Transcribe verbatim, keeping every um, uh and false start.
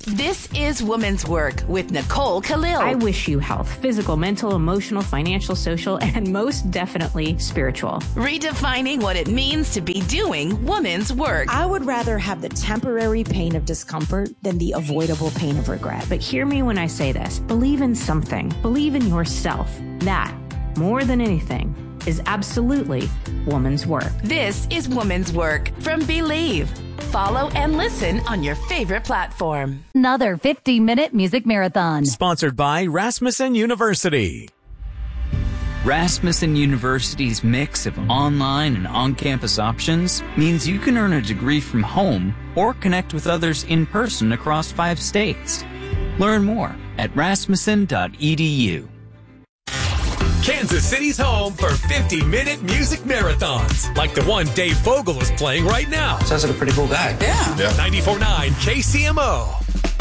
This is Woman's Work with Nicole Khalil. I wish you health, physical, mental, emotional, financial, social, and most definitely spiritual. Redefining what it means to be doing woman's work. I would rather have the temporary pain of discomfort than the avoidable pain of regret. But hear me when I say this. Believe in something. Believe in yourself. That, more than anything, is absolutely woman's work. This is Woman's Work from Believe. Follow and listen on your favorite platform. Another fifty-minute music marathon. Sponsored by Rasmussen University. Rasmussen University's mix of online and on-campus options means you can earn a degree from home or connect with others in person across five states. Learn more at rasmussen dot e d u. Kansas City's home for fifty-minute music marathons, like the one Dave Vogel is playing right now. Sounds like a pretty cool guy. Yeah. yeah. ninety-four point nine K C M O.